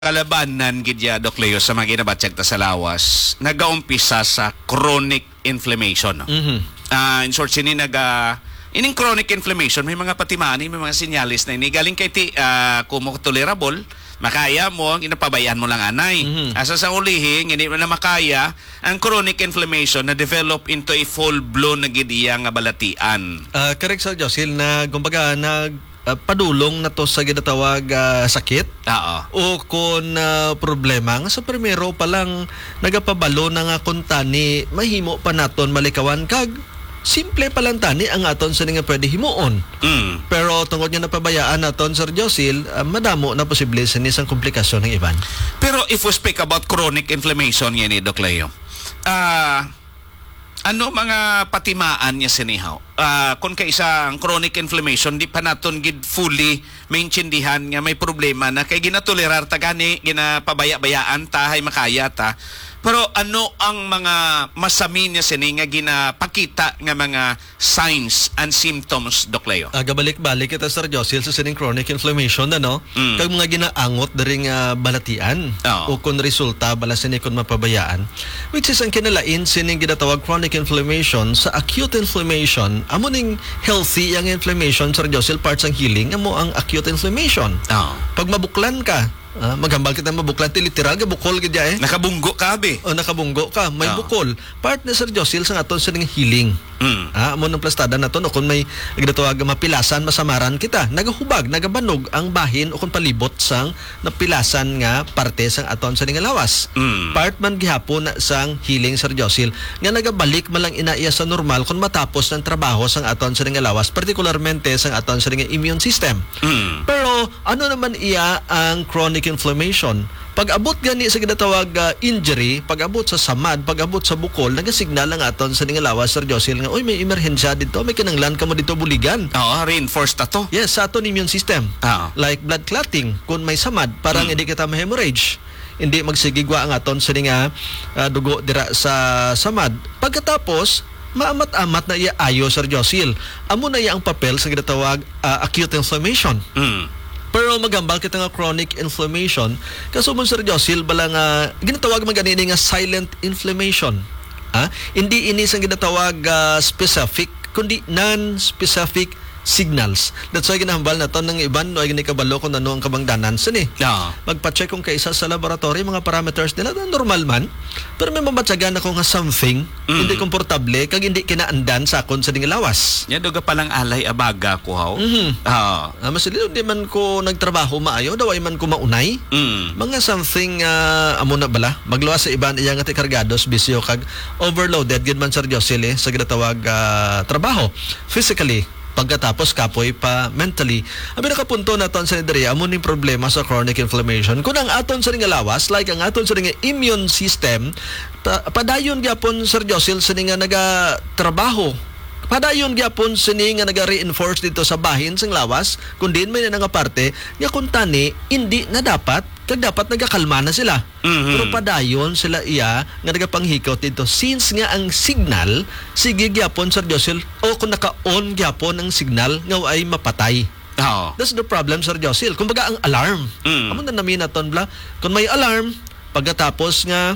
Kalabanan gidya Doc Leo sa mga ginabatsyag ta sa lawas nagaumpisa sa chronic inflammation no? In short sini ining chronic inflammation may mga patimani, may mga sinyalis na ini galing kay ti kumo tolerable makaya mo ang inapabayaan mo lang anay asa sa ulihin hindi mo na makaya ang chronic inflammation na develop into a full blown na gidiya nga balatian. Correct Sir Josil na kumbaga padulong na to sa ginatawag sakit. O kung problema nga sa primero pa lang nagapabalo na nga kung tani mahimo pa naton malikawan kag simple pa lang tani ang aton sa nga pwede himuon. Pero tungod nga napabayaan naton Sir Josil, madamo na posible sa isang komplikasyon ng iban. Pero if we speak about chronic inflammation yan Doc Leo, ano mga patimaan niya sinihaw? Kung kaisa ang chronic inflammation, di pa naton gid fully maintindihan nga may problema na kay ginatolerar ta gani, ginapabaya-bayaan ta hay makaya ta. Pero ano ang mga masami niya sini nga ginapakita nga mga signs and symptoms, Doc Leo? Gabalik-balik kita Sir Josil sa sining chronic inflammation ano? Kag mga ginaangot daring balatian o kung resulta bala sini kun mapabayaan, which is ang kinalain sining ginatawag chronic inflammation sa acute inflammation. Amo ning healthy ang inflammation Sir Josil, parts ang healing amo ang acute inflammation. Pag mabuklan ka, maghambal kita mabuklan ti literal ga bukol gid nakabunggo ka be. Nakabunggo ka, may bukol. Part na Sir Josil sa aton sa healing. Amo nang plastada naton o kung may ginatawag mapilasan masamaran kita, nagahubag, nagabanog ang bahin o kung palibot sang napilasan nga parte sang aton sa lawas. Part man gihapon sang healing Sir Josil nga nagabalik malang inaiya sa normal kung matapos ng trabaho sang aton sa lawas, partikularmente sang aton sa immune system. Pero ano naman iya ang chronic inflammation? Pag-abot gani sa ginatawag injury, pag-abot sa samad, pag-abot sa bukol, nagasignal ang aton sa lawas Sir Josil nga, oy may emerhensya dito, may kinanglan ka mo dito buligan. Reinforced na to. Yes, sa aton immune system. Like blood clotting, kung may samad, parang hindi kita ma-hemorrhage. Hindi magsigigwa ang aton sa dugo dira sa samad. Pagkatapos, maamat-amat na iya ayo Sir Josil. Amo na iya ang papel sa ginatawag acute inflammation. Pero magambal kita nga chronic inflammation kasumon Sir Josil bala nga ginatawag man ganini nga silent inflammation. Hindi ini sang ginatawag specific kundi non-specific signals. That's why ginahambal naton ng iban no ay ginikabalo kung ano ang kabangdanan sini. Magpa-check kung kaisa sa laboratory mga parameters nila normal man. Pero may mabatsagan ako nga something hindi komportable kag hindi kinaandan sa akon sa lawas. Ya duga palang alay abaga ko haw. Masilino di man ko nagtrabaho maayo daw ay man ko maunay. Mga something amo na bala magluwas sa iban iya nga ti kargados bisyo kag overloaded gid man Sir Josil sa ginatawag trabaho physically. Pagkatapos kapoy pa mentally. Abi nakapunto naton sa diri amo ning problema sa chronic inflammation. Kung ang aton sa lawas like ang aton sa immune system padayon gyapon Sir Josil sa nga naga trabaho. Padayon gyapon sini nga naga-reinforce dito sa bahin sang lawas kun din may nga parte nga kun tani hindi na dapat kag dapat nagakalma na sila. Pero padayon sila iya nga nagapanghikot dito since nga ang signal sige gyapon Sir Josil o kung naka-on gyapon ang signal nga ay mapatay. That's the problem Sir Josil. Kumbaga ang alarm. Amo na namin naton bla kung may alarm pagkatapos nga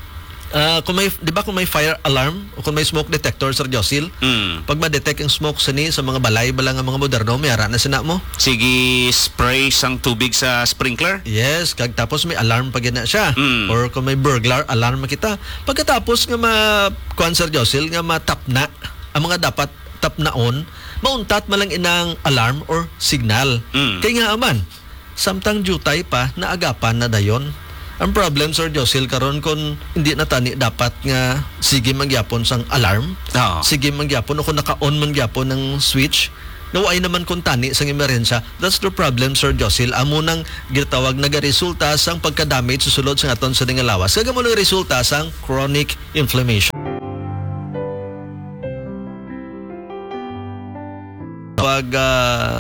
kung may fire alarm o kung may smoke detector Sir Josil, pag ma-detect ang smoke sa mga balay bala nga mga moderno may ara na sina mo. Sige spray sang tubig sa sprinkler? Yes, kag tapos may alarm pag na siya. Or kung may burglar alarm makita. Pagkatapos nga Sir Josil nga matap na ang mga dapat tap na on, mauntat malang inang alarm or signal. Kaya nga aman, samtang jutay pa naagapan na dayon. Ang problem Sir Josil karon kon hindi na tani dapat nga sige mangyapon sang alarm. Sige mangyapon o kung naka-on mangyapon ng switch. Naway naman kung tani sang emerhensya. That's the problem Sir Josil. Amo nang gitawag nagaresulta sang pagka-damage susulod sang aton sa lawas. Kag amo nang resulta sang chronic inflammation. Pag